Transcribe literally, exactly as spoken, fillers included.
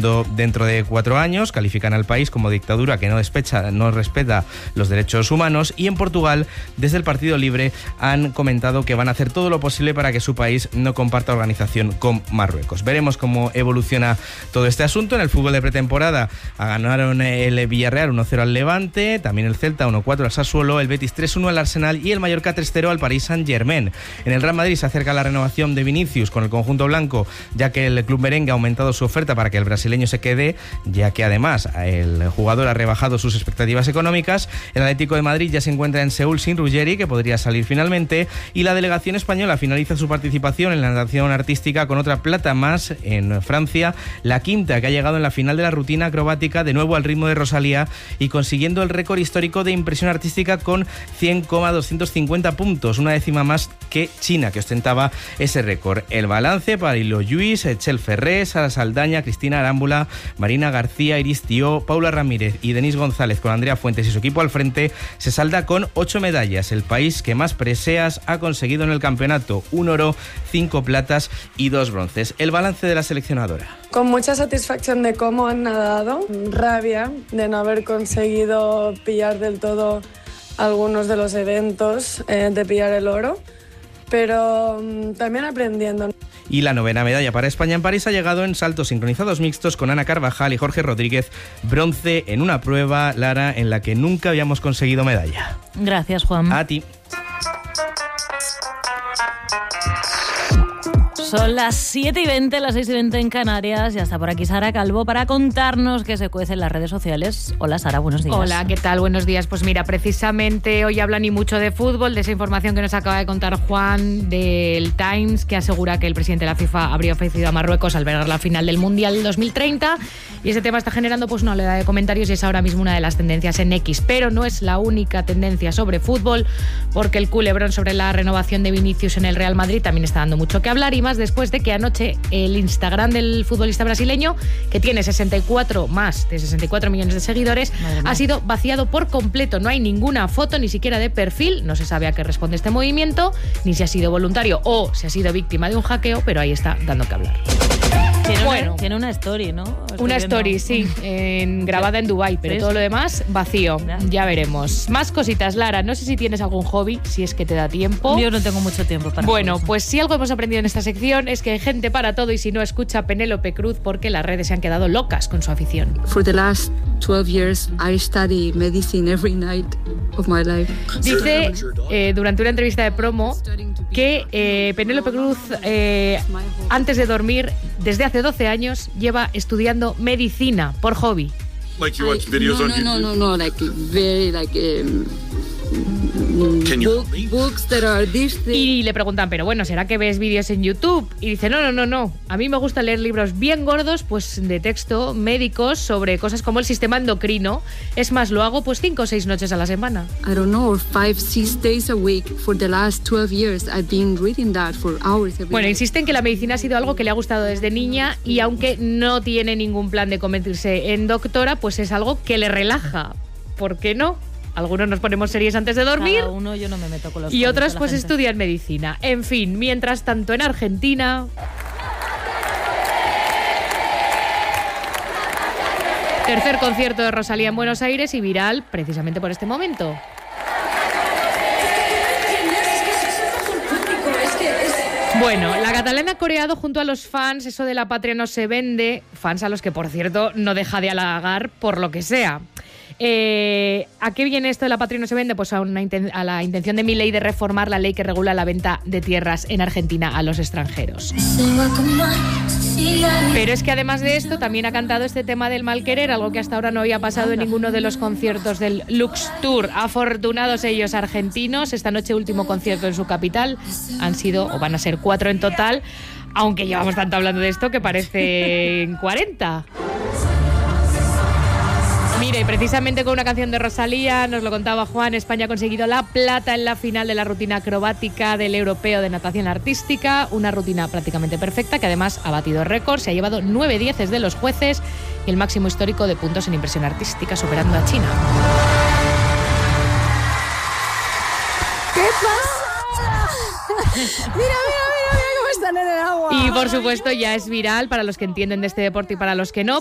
mundo dentro de cuatro años. Califican al país como dictadura que no, despecha, no respeta los derechos humanos. Y en Portugal, desde el Partido Libre, han comentado que van a hacer todo lo posible para que su país no comparta organización con Marruecos. Veremos cómo evoluciona todo este asunto. En el fútbol de pretemporada ganaron el Villarreal uno cero al Levante, también el Celta uno cuatro al Sassuolo, el Betis tres uno al Arsenal y el Mallorca tres cero al Paris Saint-Germain. En el Real Madrid se acerca la renovación de Vinicius con el conjunto blanco, ya que el club merengue ha aumentado su oferta para que el brasileño se quede, ya que además el jugador ha rebajado sus expectativas económicas. El Atlético de Madrid ya se encuentra en Seúl sin Ruggeri, que podría salir finalmente, y la delegación española finaliza su participación en la natación artística con otra plata más en Francia, la quinta, que ha llegado en la final de la rutina acrobática, de nuevo al ritmo de Rosalía y consiguiendo el récord histórico de impresión artística con cien coma doscientos cincuenta puntos, una décima más que China, que ostentaba ese récord. El balance para Hilo Lluís, Txell Ferrer, Sara Saldaña, Cristina Arámbula, Marina García, Iris Tió, Paula Ramírez y Denise González, con Andrea Fuentes y su equipo al frente, se salda con ocho medallas. El país que más preseas ha conseguido en el campeonato: un oro, cinco platas y dos bronces. El balance de la seleccionadora: con mucha satisfacción de cómo han nadado, rabia de no haber conseguido pillar del todo algunos de los eventos, eh, de pillar el oro, pero um, también aprendiendo. Y la novena medalla para España en París ha llegado en saltos sincronizados mixtos con Ana Carvajal y Jorge Rodríguez, bronce en una prueba, Lara, en la que nunca habíamos conseguido medalla. Gracias, Juan. A ti. Son las siete y veinte, las seis y veinte en Canarias. Ya está por aquí Sara Calvo para contarnos qué se cuece en las redes sociales. Hola, Sara, buenos días. Hola, ¿qué tal? Buenos días. Pues mira, precisamente hoy hablan y mucho de fútbol, de esa información que nos acaba de contar Juan del Times, que asegura que el presidente de la FIFA habría ofrecido a Marruecos albergar la final del Mundial dos mil treinta. Y ese tema está generando pues una oleada de comentarios y es ahora mismo una de las tendencias en X. Pero no es la única tendencia sobre fútbol, porque el culebrón sobre la renovación de Vinicius en el Real Madrid también está dando mucho que hablar, y más después de que anoche el Instagram del futbolista brasileño, que tiene sesenta y cuatro más de sesenta y cuatro millones de seguidores, ha sido vaciado por completo. No hay ninguna foto, ni siquiera de perfil. No se sabe a qué responde este movimiento, ni si ha sido voluntario o si ha sido víctima de un hackeo, pero ahí está dando que hablar. Tiene, bueno, una, tiene una story, ¿no? Estoy una viendo. story, sí, en, grabada en Dubái, pero ¿Ves? todo lo demás vacío. Ya. ya veremos. Más cositas, Lara. No sé si tienes algún hobby, si es que te da tiempo. Yo no tengo mucho tiempo para Bueno, eso. pues si algo hemos aprendido en esta sección es que hay gente para todo, y si no, escucha a Penélope Cruz, porque las redes se han quedado locas con su afición. For the last twelve years, I study medicine every night of my life. Dice eh, durante una entrevista de promo que eh, Penélope Cruz, eh, antes de dormir, desde hace doce años, lleva estudiando medicina por hobby. Like you watch videos no, on no, YouTube? no, no, no, like very like um, Can you book, help me? books that are this thing. Y le preguntan, pero bueno, ¿será que ves vídeos en YouTube? Y dice, no, no, no, no. A mí me gusta leer libros bien gordos, pues de texto, médicos, sobre cosas como el sistema endocrino. Es más, lo hago pues cinco o seis noches a la semana. I don't know, five, six days a week for the last twelve years. I've been reading that for hours every Bueno, day. insiste en que la medicina ha sido algo que le ha gustado desde niña, y aunque no tiene ningún plan de convertirse en doctora, pues es algo que le relaja. ¿Por qué no? Algunos nos ponemos series antes de dormir. Cada uno, yo no me meto con los Y hobbies otros de la pues gente. estudian medicina. En fin, mientras tanto en Argentina... Tercer concierto de Rosalía en Buenos Aires, y viral precisamente por este momento. Bueno, la catalana ha coreado junto a los fans eso de la patria no se vende, fans a los que, por cierto, no deja de halagar por lo que sea. Eh, ¿A qué viene esto de la patria no se vende? Pues a, una inten- a la intención de Milei de reformar la ley que regula la venta de tierras en Argentina a los extranjeros. Pero es que además de esto también ha cantado este tema del mal querer, algo que hasta ahora no había pasado en ninguno de los conciertos del Lux Tour. Afortunados ellos, argentinos. Esta noche último concierto en su capital. Han sido, o van a ser cuatro en total, aunque llevamos tanto hablando de esto que parecen cuarenta. Mira, y precisamente con una canción de Rosalía, nos lo contaba Juan, España ha conseguido la plata en la final de la rutina acrobática del Europeo de Natación Artística, una rutina prácticamente perfecta que además ha batido récords, se ha llevado nueve dieces de los jueces y el máximo histórico de puntos en impresión artística, superando a China. ¿Qué pasa? Mira, mira, mira, mira cómo están en el agua. Y por supuesto ya es viral para los que entienden de este deporte y para los que no,